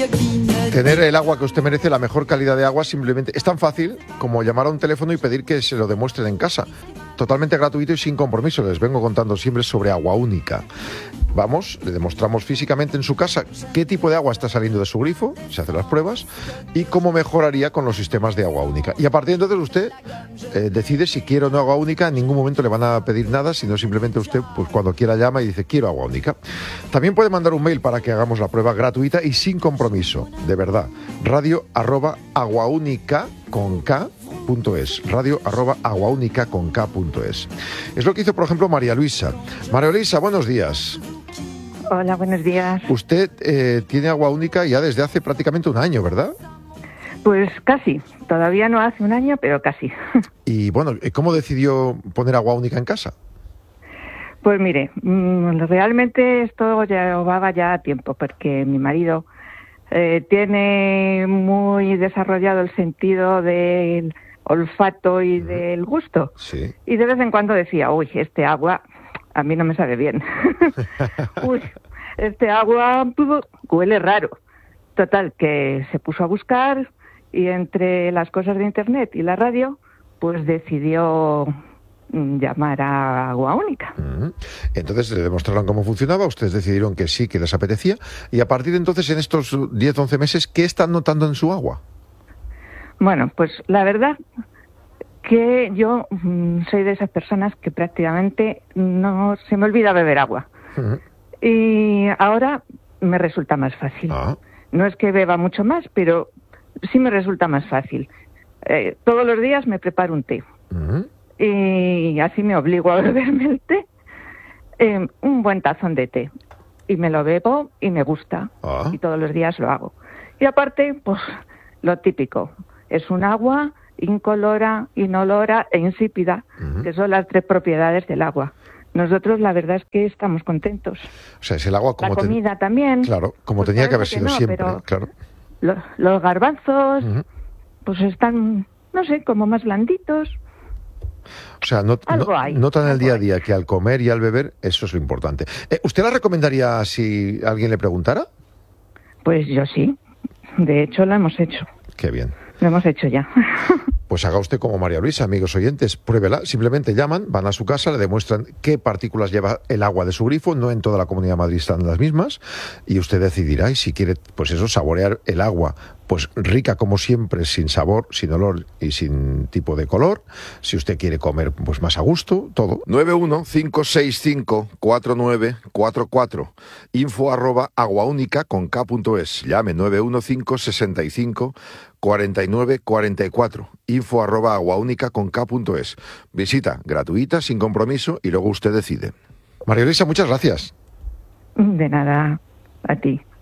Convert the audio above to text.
Tener el agua que usted merece, la mejor calidad de agua, simplemente es tan fácil como llamar a un teléfono y pedir que se lo demuestren en casa. Totalmente gratuito y sin compromiso. Les vengo contando siempre sobre Agua Única. Vamos, le demostramos físicamente en su casa qué tipo de agua está saliendo de su grifo, se hacen las pruebas, y cómo mejoraría con los sistemas de Agua Única. Y a partir de entonces usted decide si quiere o no Agua Única. En ningún momento le van a pedir nada, sino simplemente usted, pues cuando quiera llama y dice quiero Agua Única. También puede mandar un mail para que hagamos la prueba gratuita y sin compromiso, de verdad. radio@aguaunica.es, radio@aguaunica.es. Es lo que hizo, por ejemplo, María Luisa. María Luisa, buenos días. Hola, buenos días. Usted tiene Agua Única ya desde hace prácticamente un año, ¿verdad? Pues casi. Todavía no hace un año, pero casi. Y bueno, ¿cómo decidió poner Agua Única en casa? Pues mire, realmente esto llevaba ya tiempo, porque mi marido tiene muy desarrollado el sentido del olfato y del gusto. Sí. Y de vez en cuando decía, uy, este agua a mí no me sabe bien. Uy, este agua huele raro. Total, que se puso a buscar y entre las cosas de Internet y la radio, pues decidió llamar a Agua Única. Entonces le demostraron cómo funcionaba, ustedes decidieron que sí, que les apetecía, y a partir de entonces, en estos 10-11 meses, ¿qué están notando en su agua? Bueno, pues la verdad que yo soy de esas personas que prácticamente no se me olvida beber agua. Y ahora me resulta más fácil. No es que beba mucho más, pero sí me resulta más fácil. Todos los días me preparo un té. Y así me obligo a beberme el té. Un buen tazón de té. Y me lo bebo y me gusta. Y todos los días lo hago. Y aparte, pues lo típico. Es un agua incolora, inolora e insípida, que son las 3 propiedades del agua. Nosotros la verdad es que estamos contentos. O sea, es el agua como... La comida también. Claro, como pues tenía que haber sido no, siempre, pero claro. Los garbanzos, pues están, no sé, como más blanditos. O sea, notan el día a día que al comer y al beber, eso es lo importante. ¿Usted la recomendaría si alguien le preguntara? Pues yo sí. De hecho, lo hemos hecho. Qué bien. Lo hemos hecho ya. Pues haga usted como María Luisa, amigos oyentes, pruébela. Simplemente llaman, van a su casa, le demuestran qué partículas lleva el agua de su grifo. No en toda la Comunidad de Madrid están las mismas. Y usted decidirá, y si quiere, pues eso, saborear el agua, pues rica como siempre, sin sabor, sin olor y sin tipo de color. Si usted quiere comer pues más a gusto, todo. 915654944. info@aguaunica.es. Llame 915654944. info@aguaunica.es. Visita gratuita, sin compromiso, y luego usted decide. María Luisa, muchas gracias. De nada, a ti.